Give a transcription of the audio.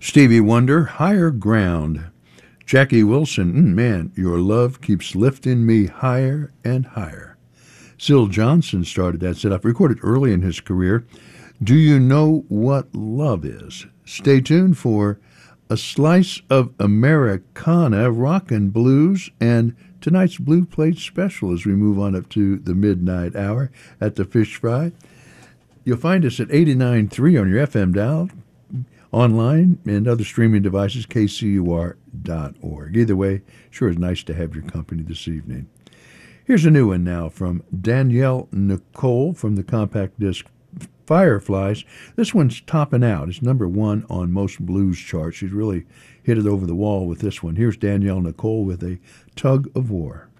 Stevie Wonder, Higher Ground. Jackie Wilson, man, your love keeps lifting me higher and higher. Syl Johnson started that set up, recorded early in his career. Do you know what love is? Stay tuned for a slice of Americana, rock and blues, and tonight's Blue Plate special as we move on up to the midnight hour at the Fish Fry. You'll find us at 89.3 on your FM dial, online, and other streaming devices, kcur.org. Either way, sure is nice to have your company this evening. Here's a new one now from Danielle Nicole from the compact disc Fireflies. This one's topping out. It's number one on most blues charts. She's really hit it over the wall with this one. Here's Danielle Nicole with a Tug of War.